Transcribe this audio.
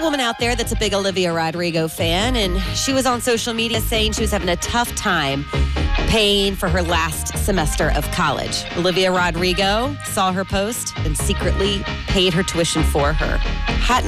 woman out there that's a big Olivia Rodrigo fan, and she was on social media saying she was having a tough time paying for her last semester of college. Olivia Rodrigo saw her post and secretly paid her tuition for her. Hot